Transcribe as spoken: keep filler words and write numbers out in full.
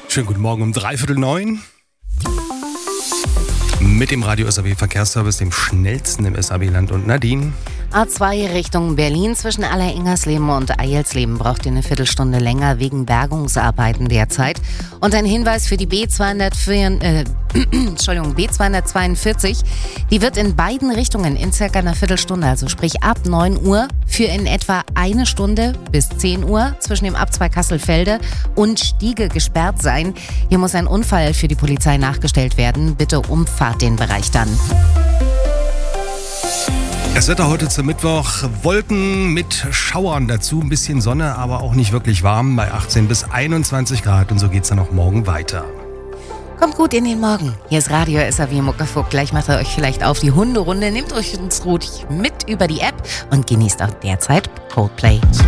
Schönen guten Morgen um dreiviertel neun. Mit dem Radio S A B Verkehrsservice, dem schnellsten im S A B-Land, und Nadine. A zwei Richtung Berlin zwischen Aller-Ingersleben und Eilsleben braucht ihr eine Viertelstunde länger wegen Bergungsarbeiten derzeit. Und ein Hinweis für die B zweihundertvier, äh, Entschuldigung, B zweihundertzweiundvierzig. Die wird in beiden Richtungen in circa einer Viertelstunde, also sprich ab neun Uhr, für in etwa eine Stunde bis zehn Uhr zwischen dem Abzweig Kasselfelde und Stiege gesperrt sein. Hier muss ein Unfall für die Polizei nachgestellt werden. Bitte umfahrt den Bereich dann. Das Wetter heute zum Mittwoch, Wolken mit Schauern dazu, ein bisschen Sonne, aber auch nicht wirklich warm, bei achtzehn bis einundzwanzig Grad, und so geht's dann auch morgen weiter. Kommt gut in den Morgen. Hier ist Radio S A B Muckerfuck. Gleich macht ihr euch vielleicht auf die Hunderunde, nehmt euch uns ruhig mit über die App und genießt auch derzeit Coldplay.